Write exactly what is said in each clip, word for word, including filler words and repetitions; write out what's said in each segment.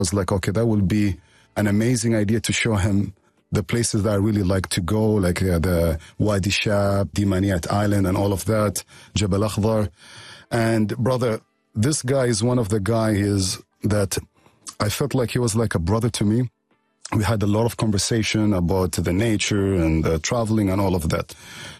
was like, okay, that will be an amazing idea to show him the places that I really like to go, like uh, the Wadi Shab, Dimaniyat Island and all of that, Jabal Akhdar. And brother, this guy is one of the guys that I felt like he was like a brother to me. We had a lot of conversation about the nature and uh, traveling and all of that.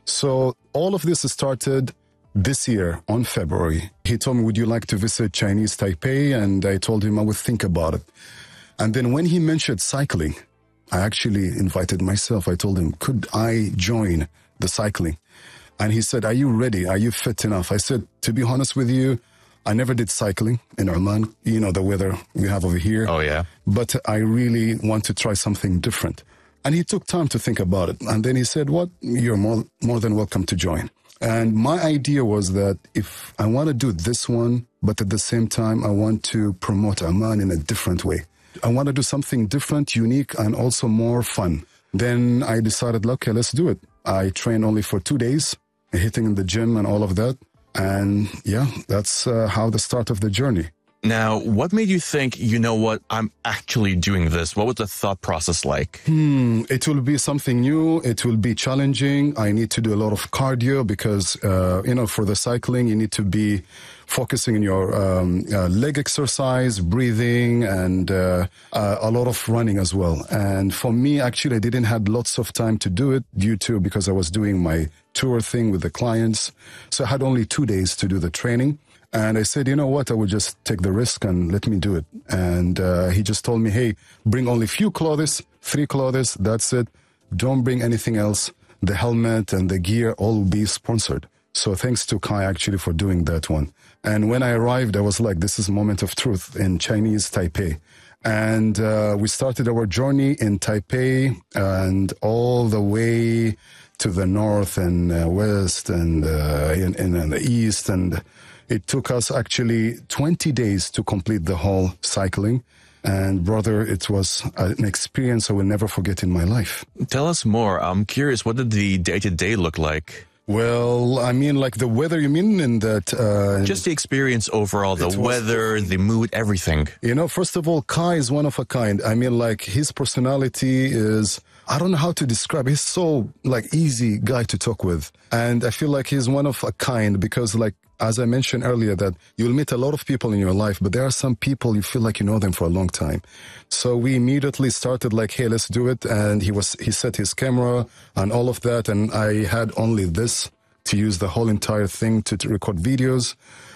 So all of this started this year on February. He told me, would you like to visit Chinese Taipei? And I told him I would think about it. And then when he mentioned cycling, I actually invited myself. I told him, could I join the cycling? And he said, are you ready? Are you fit enough? I said, to be honest with you, I never did cycling in Oman. You know, the weather we have over here. Oh, yeah. But I really want to try something different. And he took time to think about it. And then he said, what? You're more, more than welcome to join. And my idea was that if I want to do this one, but at the same time, I want to promote Oman in a different way. I want to do something different, unique, and also more fun. Then I decided, okay, let's do it. I trained only for two days, hitting in the gym and all of that. And yeah, that's uh, how the start of the journey. Now, what made you think, you know what, I'm actually doing this? What was the thought process like? Hmm, it will be something new. It will be challenging. I need to do a lot of cardio because, uh, you know, for the cycling, you need to be focusing on your um, uh, leg exercise, breathing, and uh, uh, a lot of running as well. And for me, actually, I didn't have lots of time to do it due to because I was doing my tour thing with the clients. So I had only two days to do the training. And I said, you know what, I will just take the risk and let me do it. And uh, he just told me, hey, bring only few clothes, three clothes, that's it. Don't bring anything else. The helmet and the gear all will be sponsored. So thanks to Kai actually for doing that one. And when I arrived, I was like, this is a moment of truth in Chinese Taipei. And uh, we started our journey in Taipei and all the way to the north and uh, west and uh, in, in, in the east. And it took us actually twenty days to complete the whole cycling. And brother, it was an experience I will never forget in my life. Tell us more. I'm curious, what did the day-to-day look like? Well, I mean, like the weather, you mean in that... Uh, Just the experience overall, the weather, the mood, everything. You know, first of all, Kai is one of a kind. I mean, like his personality is... I don't know how to describe. He's so like easy guy to talk with. And I feel like he's one of a kind because like, as I mentioned earlier, that you'll meet a lot of people in your life, but there are some people you feel like you know them for a long time. So we immediately started like, hey, let's do it. And he was, he set his camera and all of that. And I had only this to use the whole entire thing to, to record videos.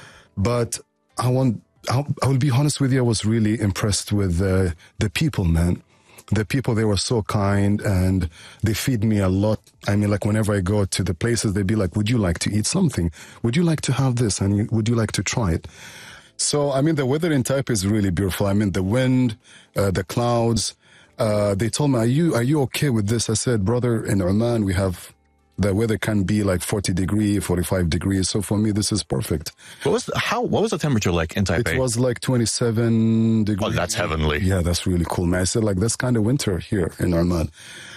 But I want, I'll, I will be honest with you. I was really impressed with uh, the people, man. The people, they were so kind and they feed me a lot. I mean, like whenever I go to the places, they'd be like, would you like to eat something? Would you like to have this? And would you like to try it? So, I mean, the weather in Taipei is really beautiful. I mean, the wind, uh, the clouds, uh, they told me, are you, are you okay with this? I said, brother, in Oman, we have, the weather can be like forty degrees, forty-five degrees. So for me, this is perfect. What was the, how, what was the temperature like in Taipei? It was like twenty-seven degrees. Oh, that's heavenly. Yeah, that's really cool, man. I said like, that's kind of winter here in Oman.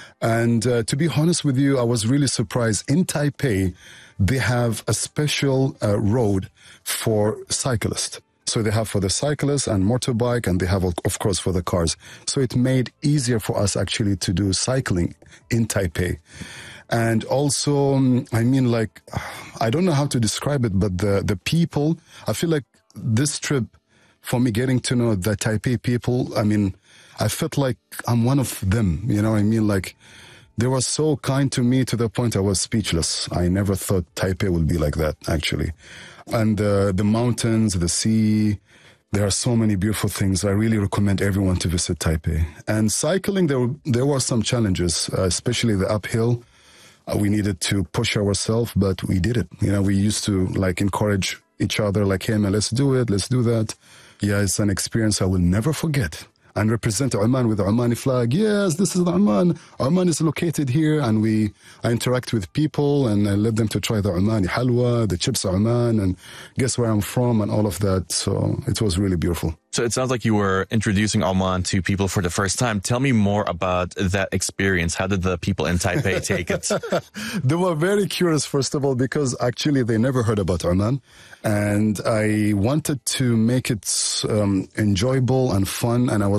And uh, to be honest with you, I was really surprised. In Taipei, they have a special uh, road for cyclists. So they have for the cyclists and motorbike, and they have, of course, for the cars. So it made easier for us actually to do cycling in Taipei. And also, I mean, like, I don't know how to describe it, but the, the people, I feel like this trip, for me getting to know the Taipei people, I mean, I felt like I'm one of them, you know what I mean? Like, they were so kind to me to the point I was speechless. I never thought Taipei would be like that, actually. And uh, the mountains, the sea, there are so many beautiful things. I really recommend everyone to visit Taipei. And cycling, there were, there were some challenges, uh, especially the uphill. Uh, we needed to push ourselves, but we did it. You know, we used to like encourage each other, like, hey, man, let's do it, let's do that. Yeah, it's an experience I will never forget. And represent Oman with the Omani flag. Yes, this is Oman. Oman is located here, and we I interact with people, and I let them to try the Omani halwa, the chips Oman, and guess where I'm from, and all of that. So it was really beautiful. So it sounds like you were introducing Oman to people for the first time. Tell me more about that experience. How did the people in Taipei take it? They were very curious, first of all, because actually they never heard about Oman. And I wanted to make it um, enjoyable and fun, and I was